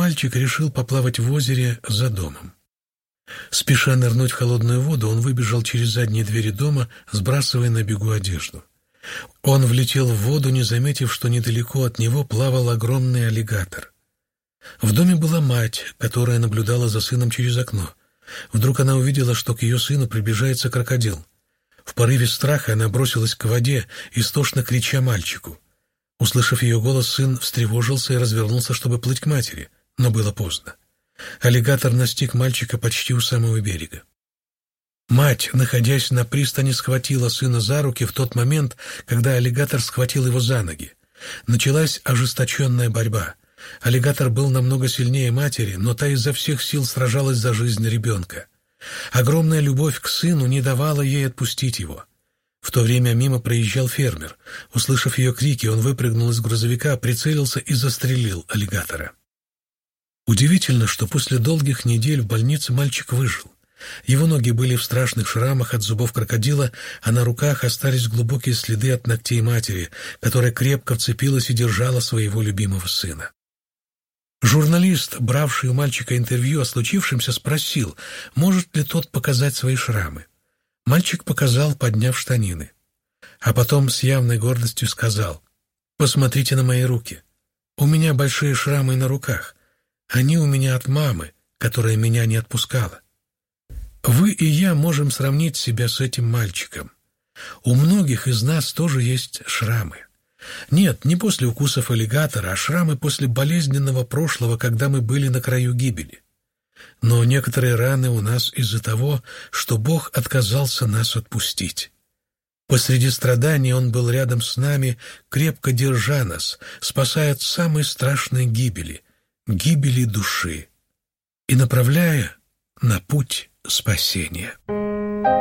мальчик решил поплавать в озере за домом. Спеша нырнуть в холодную воду, он выбежал через задние двери дома, сбрасывая на бегу одежду. Он влетел в воду, не заметив, что недалеко от него плавал огромный аллигатор. В доме была мать, которая наблюдала за сыном через окно. Вдруг она увидела, что к ее сыну приближается крокодил. В порыве страха она бросилась к воде, истошно крича мальчику. Услышав ее голос, сын встревожился и развернулся, чтобы плыть к матери, но было поздно. Аллигатор настиг мальчика почти у самого берега. Мать, находясь на пристани, схватила сына за руки в тот момент, когда аллигатор схватил его за ноги. Началась ожесточенная борьба. Аллигатор был намного сильнее матери, но та изо всех сил сражалась за жизнь ребенка. Огромная любовь к сыну не давала ей отпустить его. В то время мимо проезжал фермер. Услышав ее крики, он выпрыгнул из грузовика, прицелился и застрелил аллигатора. Удивительно, что после долгих недель в больнице мальчик выжил. Его ноги были в страшных шрамах от зубов крокодила, а на руках остались глубокие следы от ногтей матери, которая крепко вцепилась и держала своего любимого сына. Журналист, бравший у мальчика интервью о случившемся, спросил, может ли тот показать свои шрамы. Мальчик показал, подняв штанины. А потом с явной гордостью сказал, «Посмотрите на мои руки. У меня большие шрамы на руках. Они у меня от мамы, которая меня не отпускала». Вы и я можем сравнить себя с этим мальчиком. У многих из нас тоже есть шрамы. Нет, не после укусов аллигатора, а шрамы после болезненного прошлого, когда мы были на краю гибели. Но некоторые раны у нас из-за того, что Бог отказался нас отпустить. Посреди страданий Он был рядом с нами, крепко держа нас, спасая от самой страшной гибели — гибели души, и направляя на путь спасения.